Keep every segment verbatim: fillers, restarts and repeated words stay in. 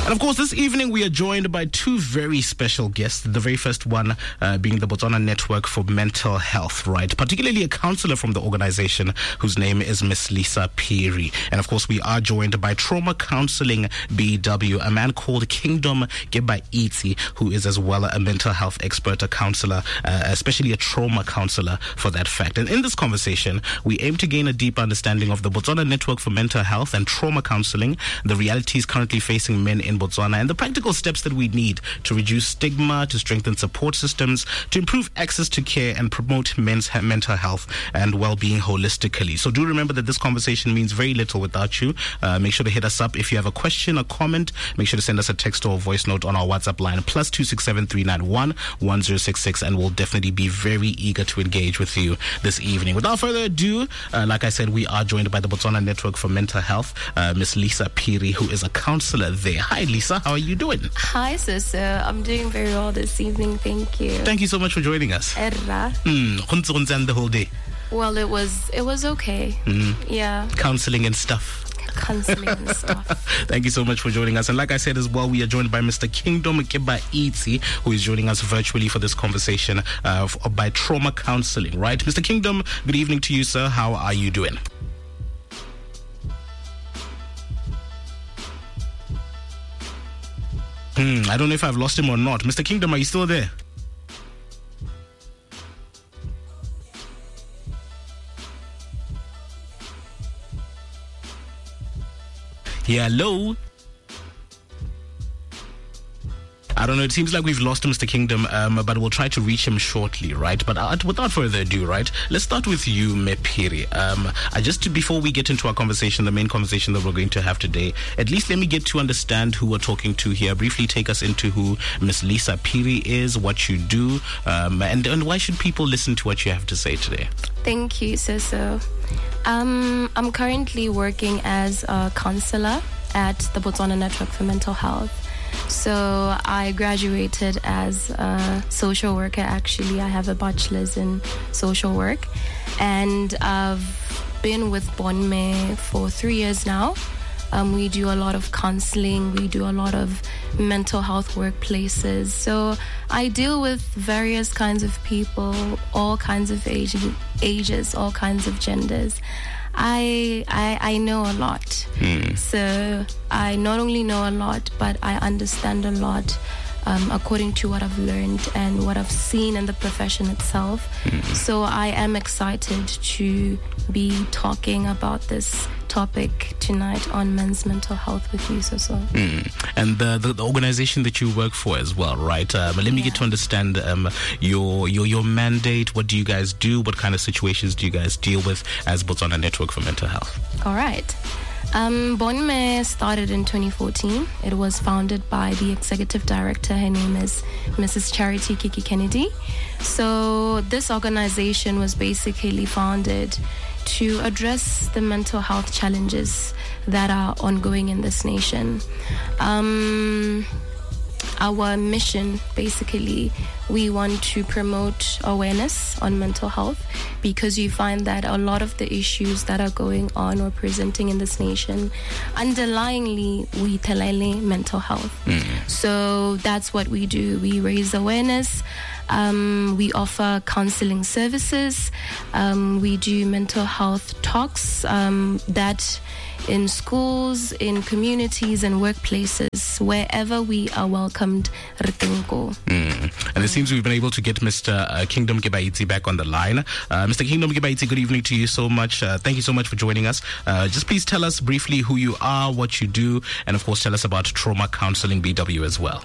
And of course, this evening we are joined by two very special guests. The very first one uh, being the Botswana Network for Mental Health, right? Particularly a counsellor from the organization whose name is Miss Lisa Phiri. And of course, we are joined by Trauma Counseling B W, a man called Kingdom Gebaitsi, who is as well a mental health expert, a counsellor, uh, especially a trauma counsellor for that fact. And in this conversation, we aim to gain a deep understanding of the Botswana Network for Mental Health and Trauma Counseling, the realities currently facing men in Botswana, and the practical steps that we need to reduce stigma, to strengthen support systems, to improve access to care and promote men's he- mental health and well-being holistically. So do remember that this conversation means very little without you. Uh, make sure to hit us up if you have a question, a comment. Make sure to send us a text or a voice note on our WhatsApp line, plus two six seven three nine one one zero six six, and we'll definitely be very eager to engage with you this evening. Without further ado, uh, like I said, we are joined by the Botswana Network for Mental Health, uh, Miss Lisa Phiri, who is a counsellor there. Hi, Lisa. How are you doing? Hi, sister. I'm doing very well this evening. Thank you. Thank you so much for joining us. Erra. Mm, the whole day. Well, it was it was okay. Mm. Yeah. Counseling and stuff. Counseling and stuff. Thank you so much for joining us. And like I said as well, we are joined by Mister Kingdom Gebaitsi, who is joining us virtually for this conversation uh, by Trauma Counseling, right? Mister Kingdom, good evening to you, sir. How are you doing? Hmm, I don't know if I've lost him or not. Mister Kingdom, are you still there? Yeah, hello? I don't know, it seems like we've lost Mister Kingdom, um, but we'll try to reach him shortly, right? But uh, without further ado, right, let's start with you, Me Phiri. Um, I just, to, before we get into our conversation, the main conversation that we're going to have today, at least let me get to understand who we're talking to here. Briefly take us into who Miss Lisa Phiri is, what you do, um, and, and why should people listen to what you have to say today? Thank you, sister. Um, I'm currently working as a counsellor at the Botswana Network for Mental Health. So I graduated as a social worker. Actually, I have a bachelor's in social work, and I've been with Bonme for three years now. Um, we do a lot of counseling. We do a lot of mental health workplaces. So I deal with various kinds of people, all kinds of age, ages, all kinds of genders. I, I I know a lot. Mm. So I not only know a lot, but I understand a lot um, according to what I've learned and what I've seen in the profession itself. Mm. So I am excited to be talking about this topic tonight on men's mental health with you, so so. Mm. And the, the the organization that you work for as well, right? Um, let me yeah. get to understand um, your your your mandate. What do you guys do? What kind of situations do you guys deal with as Botswana Network for Mental Health? All right. Um, Bonme started in twenty fourteen. It was founded by the executive director. Her name is Missus Charity Kiki Kennedy. So this organization was basically founded to address the mental health challenges that are ongoing in this nation. Um, our mission, basically, we want to promote awareness on mental health, because you find that a lot of the issues that are going on or presenting in this nation, underlyingly, we telele mental health. Mm. So that's what we do. We raise awareness. Um, we offer counseling services. Um, we do mental health talks um, that in schools, in communities and workplaces, wherever we are welcomed. Mm. And it seems we've been able to get Mister Uh, Kingdom Gebaitsi back on the line. Uh, Mister Kingdom Gebaitsi, good evening to you so much. Uh, thank you so much for joining us. Uh, just please tell us briefly who you are, what you do, and of course tell us about Trauma Counseling B W as well.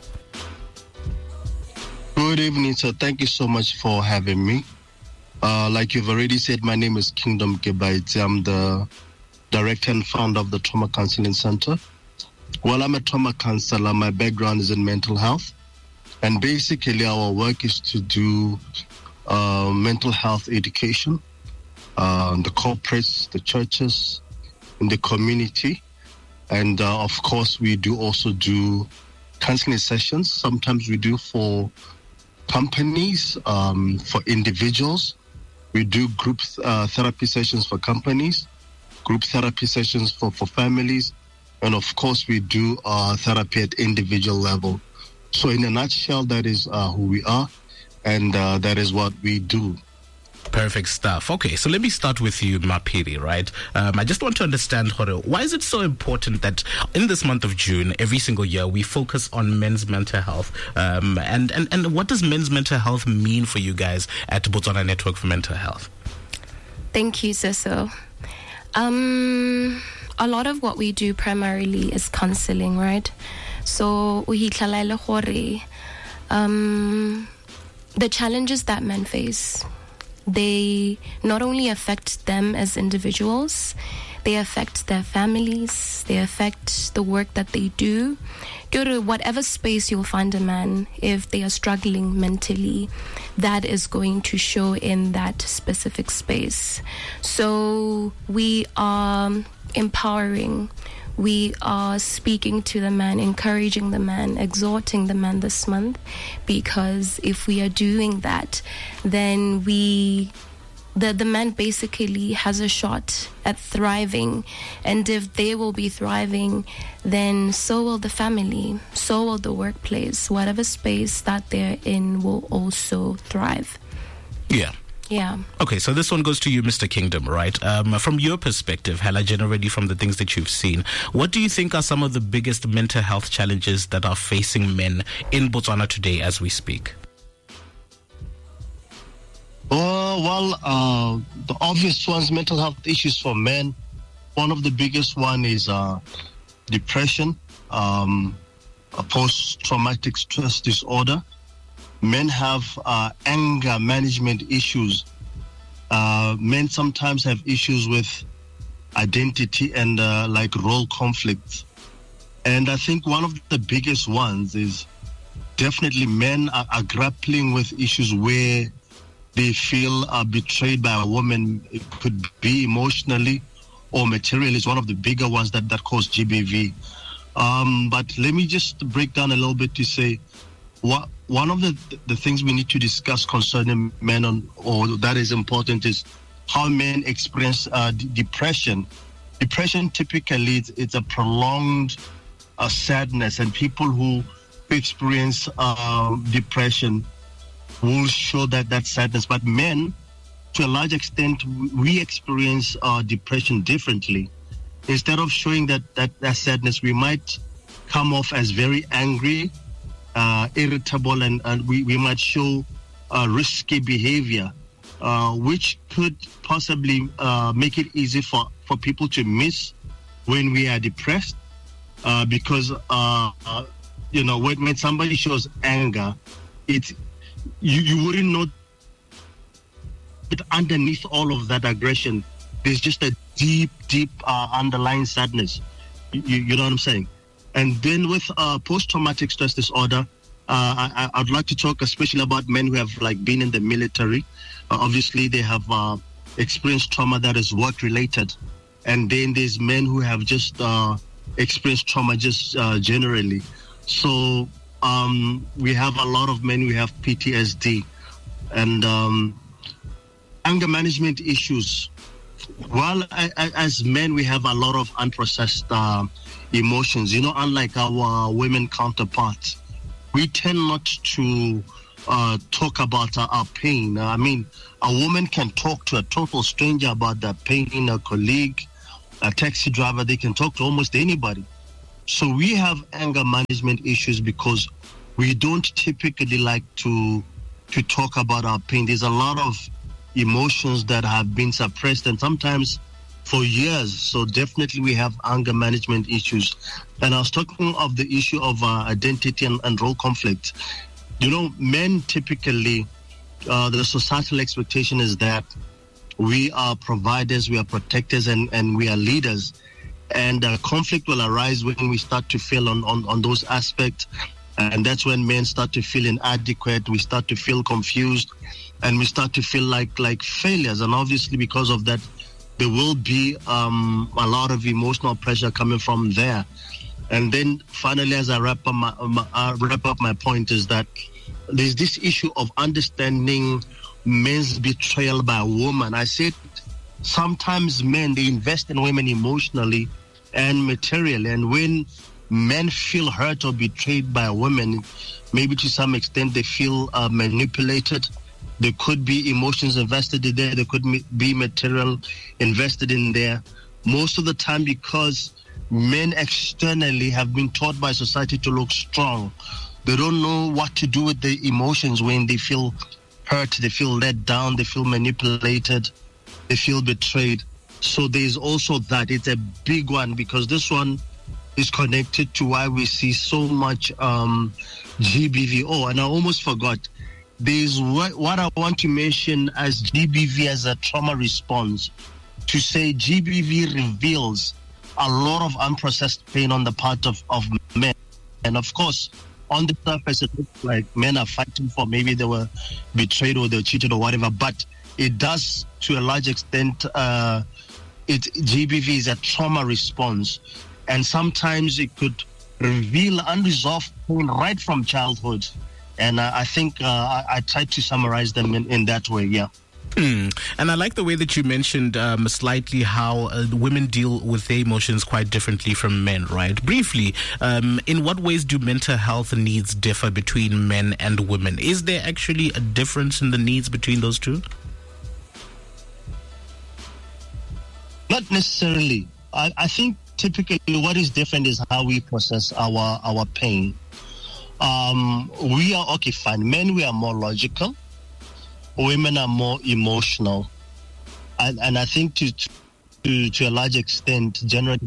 Good evening, sir. Thank you so much for having me. Uh, like you've already said, my name is Kingdom Gebaitsi. I'm the director and founder of the Trauma Counseling Center. Well, I'm a trauma counselor. My background is in mental health. And basically, our work is to do uh, mental health education, uh, the corporates, the churches, in the community. And, uh, of course, we do also do counseling sessions. Sometimes we do for companies, um, for individuals. We do group uh, therapy sessions for companies, group therapy sessions for, for families, And of course, we do uh, therapy at individual level. So in a nutshell, that is uh, who we are, and uh, that is what we do. Perfect stuff. Okay, so let me start with you, Maphiri, right? Um, I just want to understand, Horo, why is it so important that in this month of June, every single year, we focus on men's mental health? Um, and, and, and what does men's mental health mean for you guys at Botswana Network for Mental Health? Thank you, Siso. Um, a lot of what we do primarily is counseling, right? So, um, the challenges that men face, they not only affect them as individuals, they affect their families, they affect the work that they do. Go to whatever space you'll find a man, if they are struggling mentally, that is going to show in that specific space. So we are empowering, we are speaking to the man, encouraging the man, exhorting the man this month, because if we are doing that, then we the the man basically has a shot at thriving, and if they will be thriving, then so will the family, so will the workplace, whatever space that they're in will also thrive. Yeah. Yeah. Okay, so this one goes to you, Mister Kingdom, right? Um, from your perspective, Hela, generally from the things that you've seen, what do you think are some of the biggest mental health challenges that are facing men in Botswana today as we speak? Oh, well, uh, the obvious ones, mental health issues for men. One of the biggest one is uh, depression, um, a post-traumatic stress disorder. Men have uh, anger management issues. Uh, men sometimes have issues with identity and uh, like role conflicts. And I think one of the biggest ones is definitely men are, are grappling with issues where they feel uh, betrayed by a woman. It could be emotionally or materially. It's one of the bigger ones that, that cause G B V. Um, but let me just break down a little bit to say, what one of the the things we need to discuss concerning men, on, or that is important, is how men experience uh, d- depression. Depression typically it's, it's a prolonged uh, sadness, and people who experience uh, depression will show that that sadness. But men, to a large extent, we experience uh, depression differently. Instead of showing that, that that sadness, we might come off as very angry, Uh, irritable, and, and we, we might show uh, risky behavior, uh, which could possibly uh, make it easy for, for people to miss when we are depressed, uh, because, uh, uh, you know, when, when somebody shows anger, it's, you, you wouldn't know that underneath all of that aggression, there's just a deep, deep uh, underlying sadness. You, you know what I'm saying? And then with uh, post-traumatic stress disorder, uh, I, I'd like to talk especially about men who have like been in the military. Uh, obviously, they have uh, experienced trauma that is work-related. And then there's men who have just uh, experienced trauma just uh, generally. So um, we have a lot of men who have P T S D. And um, anger management issues. Well, I, I, as men, we have a lot of unprocessed uh, emotions. You know, unlike our women counterparts, we tend not to uh, talk about our, our pain. I mean, a woman can talk to a total stranger about their pain, a colleague, a taxi driver. They can talk to almost anybody. So we have anger management issues because we don't typically like to to talk about our pain. There's a lot of emotions that have been suppressed, and sometimes for years. So definitely we have anger management issues. And I was talking of the issue of uh, identity and, and role conflict. You know, men typically, uh, the societal expectation is that we are providers, we are protectors, and, and we are leaders. And uh, conflict will arise when we start to fail on, on, on those aspects. And that's when men start to feel inadequate, we start to feel confused, and we start to feel like like failures. And obviously because of that, there will be um, a lot of emotional pressure coming from there. And then finally, as I wrap up my, my uh, wrap up my point, is that there's this issue of understanding men's betrayal by a woman. I said sometimes men, they invest in women emotionally and material. And when men feel hurt or betrayed by women, maybe to some extent they feel uh, manipulated. There could be emotions invested in there. There could be material invested in there. Most of the time, because men externally have been taught by society to look strong, they don't know what to do with the emotions when they feel hurt, they feel let down, they feel manipulated, they feel betrayed. So there's also that. It's a big one, because this one is connected to why we see so much um, G B V. Oh, and I almost forgot. There's what, what I want to mention as G B V as a trauma response. To say G B V reveals a lot of unprocessed pain on the part of, of men. And of course, on the surface, it looks like men are fighting for maybe they were betrayed or they were cheated or whatever. But it does, to a large extent, uh, it G B V is a trauma response. And sometimes it could reveal unresolved pain right from childhood. And uh, I think uh, I, I tried to summarize them in, in that way, yeah. Mm. And I like the way that you mentioned um, slightly how uh, women deal with their emotions quite differently from men, right? Briefly, um, in what ways do mental health needs differ between men and women? Is there actually a difference in the needs between those two? Not necessarily. I, I think typically what is different is how we process our, our pain. Um, we are, okay, fine. Men, we are more logical. Women are more emotional. And, and I think to, to to a large extent, generally,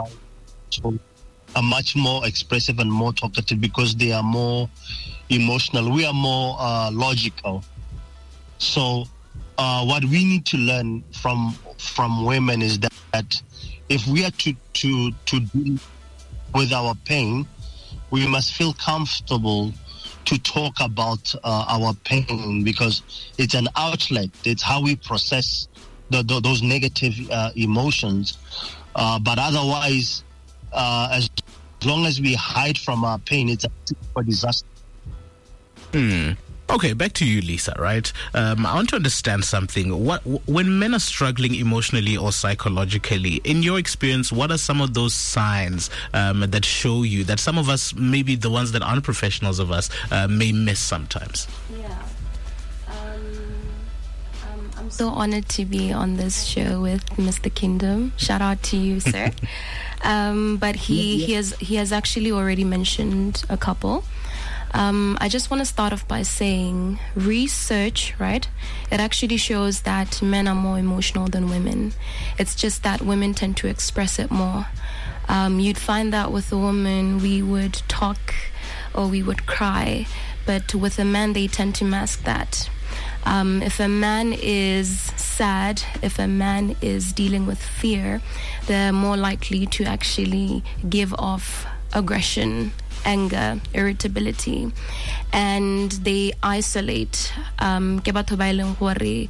are much more expressive and more talkative because they are more emotional. We are more uh, logical. So uh, what we need to learn from from women is that, that if we are to, to, to deal with our pain, we must feel comfortable to talk about uh, our pain, because it's an outlet. It's how we process the, the, those negative uh, emotions. Uh, but otherwise, uh, as long as we hide from our pain, it's a disaster. Hmm. Okay, back to you, Lisa, right? Um, I want to understand something. What when men are struggling emotionally or psychologically, in your experience, what are some of those signs um, that show you that some of us, maybe the ones that aren't professionals of us, uh, may miss sometimes? Yeah. Um, um, I'm so honored to be on this show with Mister Kingdom. Shout out to you, sir. um, but he, he has he has actually already mentioned a couple. Um, I just want to start off by saying research, right? It actually shows that men are more emotional than women. It's just that women tend to express it more. Um, you'd find that with a woman, we would talk or we would cry, but with a man, they tend to mask that. Um, if a man is sad, if a man is dealing with fear, they're more likely to actually give off aggression, anger, irritability, and they isolate. Um, they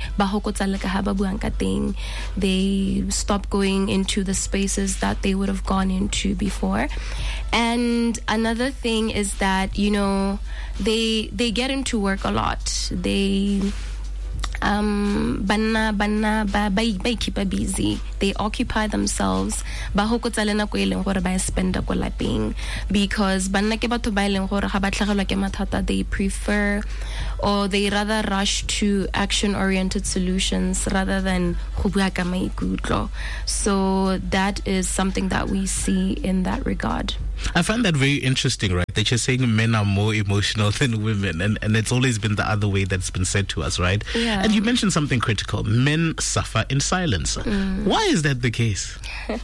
stop going into the spaces that they would have gone into before. And another thing is that, you know, they they get into work a lot. They um banna banna ba ba ba keep busy. They occupy themselves ba hokotsa lena go eleng gore ba spenda go lapeng, because banna ke batho ba eleng gore ga ba tlhagelwa ke mathata, they prefer or they rather rush to action oriented solutions rather than go bua ka maikutlo. So that is something that we see in that regard. I find that very interesting, right? That you're saying men are more emotional than women, and, and it's always been the other way that's been said to us, right? Yeah. And you mentioned something critical. Men suffer in silence. Mm. Why is that the case?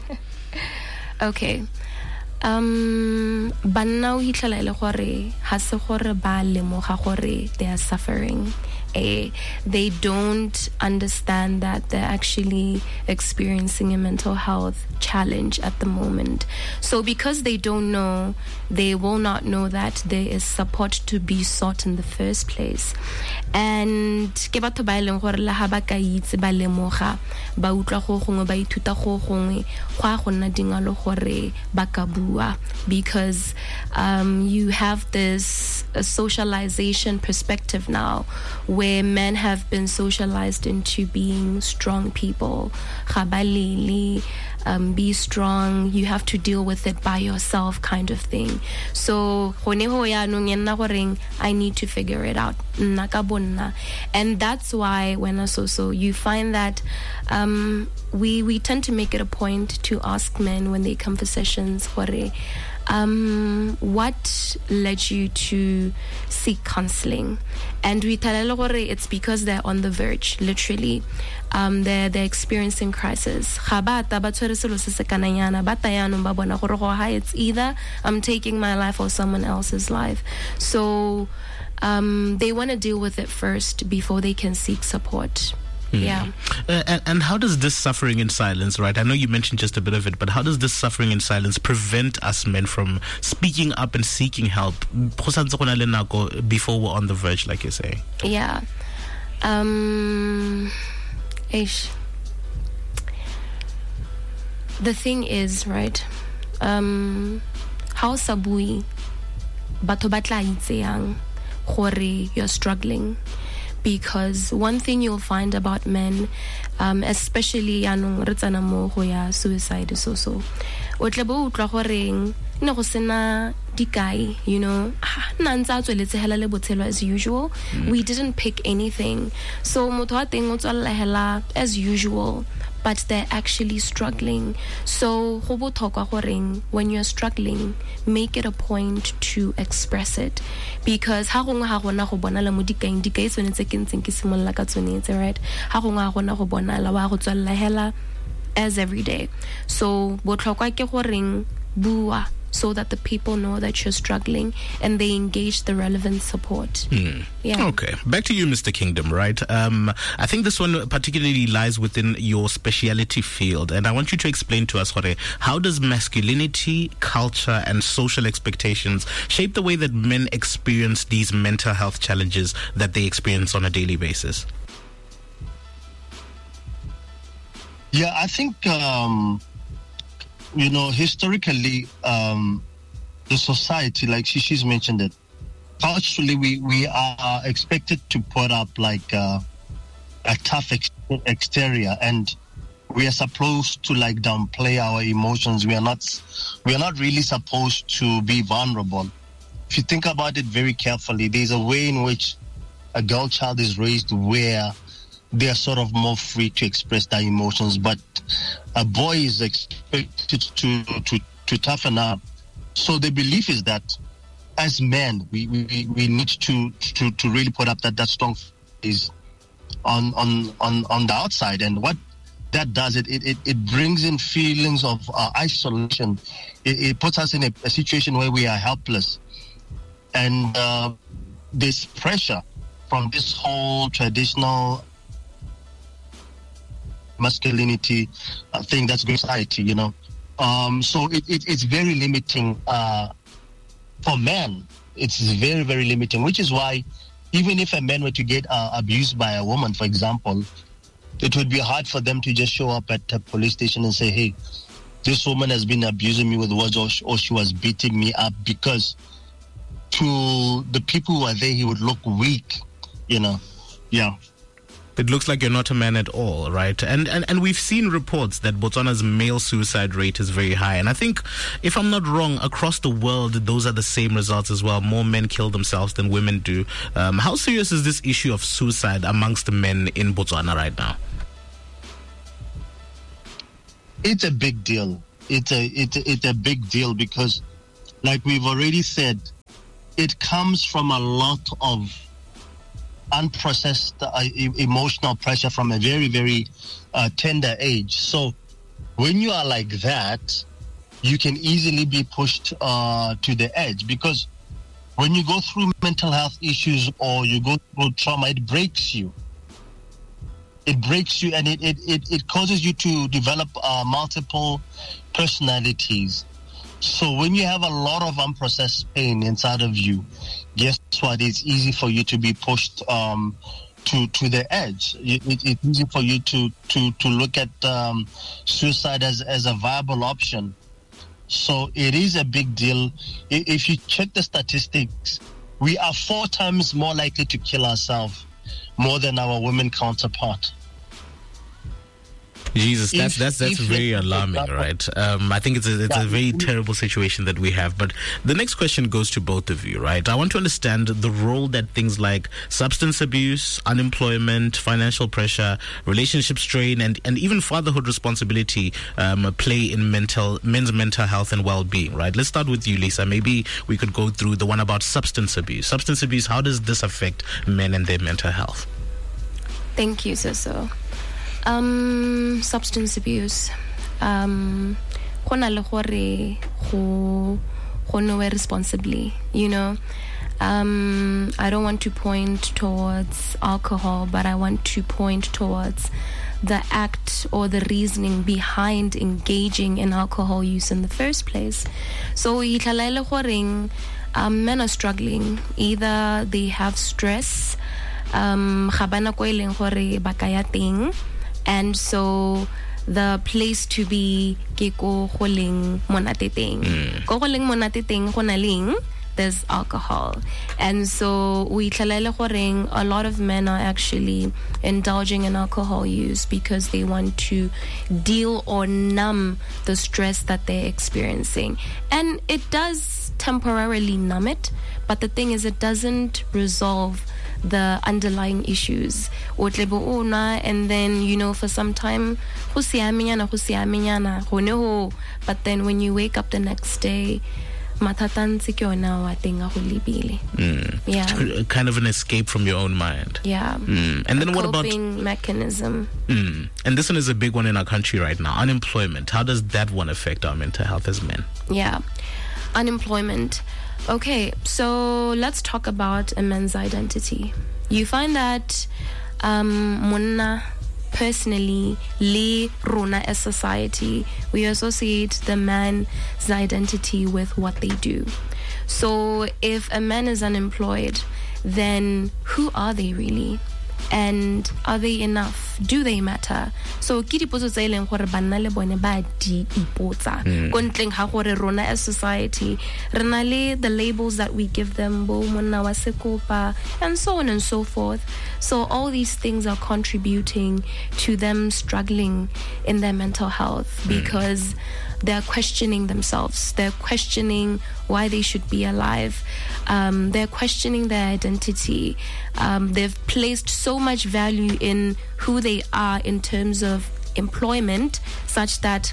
Okay. Um, banna o hitlela ile gore ha se gore ba lemoga gore they are suffering. Eh, they don't understand that they're actually experiencing a mental health challenge at the moment. So because they don't know, they will not know that there is support to be sought in the first place. And ke batho ba eleng gore la ha ba ka itse ba lemoga ba utlwa go gongwe ba ithuta go gongwe go go nna dingalo gore ba ka bua, because um, you have this a socialization perspective now where men have been socialized into being strong people, gabalili, um, be strong, you have to deal with it by yourself, kind of thing. So I need to figure it out. And that's why when I so so you find that um, we we tend to make it a point to ask men when they come for sessions, Um, what led you to seek counseling? And we tell it's because they're on the verge, literally. Um, they're, they're experiencing crisis. It's either I'm taking my life or someone else's life. So um, they want to deal with it first before they can seek support. Mm. Yeah. Uh, and, and how does this suffering in silence, right? I know you mentioned just a bit of it, but how does this suffering in silence prevent us men from speaking up and seeking help before we're on the verge, like you say? Yeah. Um, ish. The thing is, right? Um, how sabui bato batla itseyang gore you're struggling. Because one thing you'll find about men, um, especially yanong retsana mo go ya suicide so so, o tle bo utlwa goreng ne go sena dikai, you know, na ntsa tsweletse hela le botshelo as usual. Mm. We didn't pick anything, so motho a teng o tswalla hela as usual, but they're actually struggling. So go botlhokwa goreng when you're struggling, make it a point to express it, because ha gongwe ha gona go bona le mo dikaeng dikai tsonetse ke ntseng ke simolla ka tsonetse, right? Ha gongwe ha gona go bona la wa go tswalla hela as every day. So botlhokwa ke goreng bua, so that the people know that you're struggling and they engage the relevant support. Mm. Yeah. Okay. Back to you, Mister Kingdom, right? Um, I think this one particularly lies within your speciality field. And I want you to explain to us, Jorge, how does masculinity, culture, and social expectations shape the way that men experience these mental health challenges that they experience on a daily basis? Yeah, I think... Um You know, historically, um, the society, like Shishi's mentioned it, culturally, we, we are expected to put up like uh, a tough ex- exterior, and we are supposed to like downplay our emotions. We are not, we are not really supposed to be vulnerable. If you think about it very carefully, there's a way in which a girl child is raised where they are sort of more free to express their emotions, but a boy is expected to, to, to toughen up. So the belief is that as men, we, we, we need to, to, to really put up that, that strong face on, on, on, on the outside. And what that does, it, it, it brings in feelings of uh, isolation. It, it puts us in a, a situation where we are helpless. And uh, this pressure from this whole traditional masculinity uh, thing that's going society, you know. Um, so it, it, it's very limiting uh, for men. It's very, very limiting, which is why even if a man were to get uh, abused by a woman, for example, it would be hard for them to just show up at a police station and say, hey, this woman has been abusing me with words, or, or she was beating me up, because to the people who are there, he would look weak, you know. Yeah. It looks like you're not a man at all, right? And, and and we've seen reports that Botswana's male suicide rate is very high. And I think, if I'm not wrong, across the world, those are the same results as well. More men kill themselves than women do. Um, how serious is this issue of suicide amongst the men in Botswana right now? It's a big deal. It's a, it's a, it's a big deal because, like we've already said, it comes from a lot of unprocessed uh, e- emotional pressure from a very, very uh, tender age. So when you are like that, you can easily be pushed uh, to the edge, because when you go through mental health issues or you go through trauma, it breaks you. It breaks you, and it, it, it, it causes you to develop uh, multiple personalities. So when you have a lot of unprocessed pain inside of you, guess what? It's easy for you to be pushed um, to to the edge. It, it, it's easy for you to to to look at um, suicide as as a viable option. So it is a big deal. If you check the statistics, we are four times more likely to kill ourselves more than our women counterpart. Jesus, that's If- that's that's if very let's say alarming, that- right? Um, I think it's a, it's Yeah. a very terrible situation that we have. But the next question goes to both of you, right? I want to understand the role that things like substance abuse, unemployment, financial pressure, relationship strain, and, and even fatherhood responsibility um, play in mental men's mental health and well-being, right? Let's start with you, Lisa. Maybe we could go through the one about substance abuse. Substance abuse, how does this affect men and their mental health? Thank you, Soso. Um, substance abuse. Um, go na le gore go go nowe responsibly, you know. Um, I don't want to point towards alcohol, but I want to point towards the act or the reasoning behind engaging in alcohol use in the first place. So, itlala goreng um, men are struggling. Either they have stress, um, ga bana ko e leng gore ba ka ya teng, and so the place to be ke ko go leng monate teng. Ko go leng monate teng go na leng there's alcohol. And so we tlalele goreng a lot of men are actually indulging in alcohol use because they want to deal or numb the stress that they're experiencing. And it does temporarily numb it, but the thing is it doesn't resolve the underlying issues. And then, you know, for some time, but then when you wake up the next day, Mm. Yeah. Kind of an escape from your own mind. Yeah. Mm. And then a what about coping mechanism? Mm. And this one is a big one in our country right now. Unemployment. How does that one affect our mental health as men? Yeah. Unemployment. Okay, so let's talk about a man's identity. You find that um monna personally, le rona as society, we associate the man's identity with what they do. So if a man is unemployed, then who are they really? And are they enough? Do they matter? So ke dipotso tse eleng gore banna le bone ba di ipotsa go ntleng ga gore rona as society re na le the labels that we give them, bo monna wa sekopa, and so on and so forth. So all these things are contributing to them struggling in their mental health because they're questioning themselves. They're questioning why they should be alive. Um, they're questioning their identity. Um, they've placed so much value in who they are in terms of employment, such that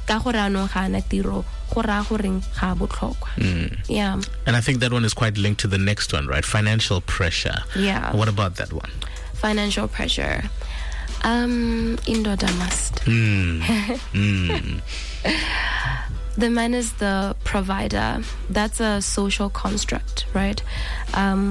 mm. Yeah. And I think that one is quite linked to the next one, right? Financial pressure. Yeah. What about that one? Financial pressure. Um, indoda must. Mm. mm. The man is the provider. That's a social construct, right? Um,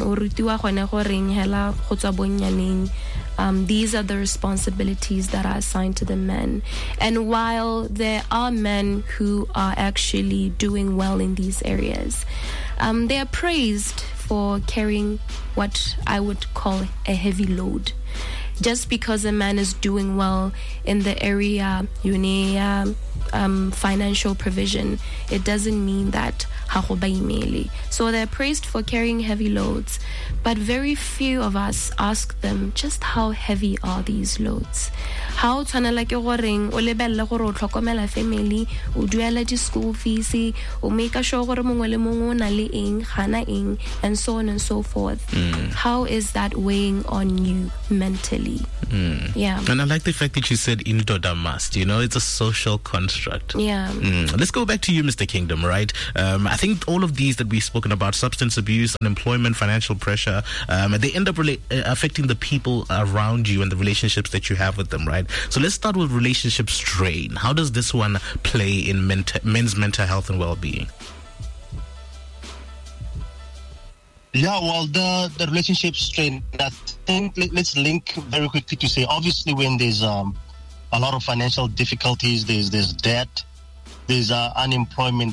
um, these are the responsibilities that are assigned to the men. And while there are men who are actually doing well in these areas, um, they are praised for carrying what I would call a heavy load. Just because a man is doing well in the area, UNEA, um, financial provision, it doesn't mean that so they're praised for carrying heavy loads, but very few of us ask them just how heavy are these loads. How tshwana like go reng o lebella gore o tlhokomela family, o duela di school fees, o make sure gore mongwe le mongwe o na le eng gana eng, and so on and so forth. Mm. How is that weighing on you mentally? Mm. Yeah. And I like the fact that you said indoda must, you know, it's a social construct. Yeah. Mm. Let's go back to you, Mister Kingdom, right? Um, I think all of these that we've spoken about, substance abuse, unemployment, financial pressure, um, they end up really affecting the people around you and the relationships that you have with them, right? So let's start with relationship strain. How does this one play in ment- men's mental health and well-being? Yeah, well, the, the relationship strain, I think let, let's link very quickly to say, obviously, when there's um, a lot of financial difficulties, there's, there's debt, there's uh, unemployment,